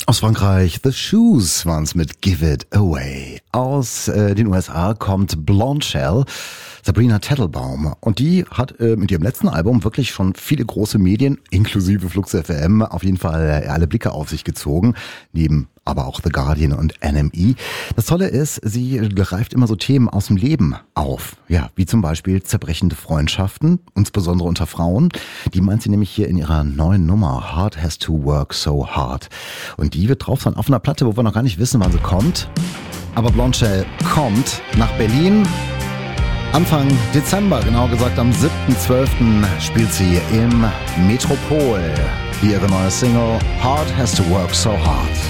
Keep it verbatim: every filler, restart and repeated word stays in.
Aus Frankreich, The Shoes waren's mit Give It Away. Aus äh, den U S A kommt Blonde Shell, Sabrina Tettelbaum. Und die hat äh, mit ihrem letzten Album wirklich schon viele große Medien, inklusive Flux F M, auf jeden Fall äh, alle Blicke auf sich gezogen. Neben aber auch The Guardian und N M E. Das Tolle ist, sie greift immer so Themen aus dem Leben auf. Ja, wie zum Beispiel zerbrechende Freundschaften, insbesondere unter Frauen. Die meint sie nämlich hier in ihrer neuen Nummer, Hard Has to Work So Hard. Und die wird drauf sein auf einer Platte, wo wir noch gar nicht wissen, wann sie kommt. Aber Blonde Shell kommt nach Berlin. Anfang Dezember, genau gesagt am siebten zwölften spielt sie im Metropol. Hier ihre neue Single, Hard Has to Work So Hard.